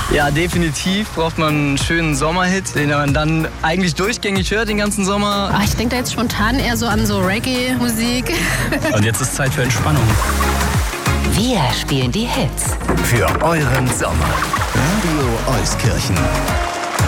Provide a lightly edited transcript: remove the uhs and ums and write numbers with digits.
Ja, definitiv braucht man einen schönen Sommerhit, den man dann eigentlich durchgängig hört den ganzen Sommer. Ich denke da jetzt spontan eher so an so Reggae-Musik. Und jetzt ist Zeit für Entspannung. Wir spielen die Hits. Für euren Sommer. Radio Euskirchen.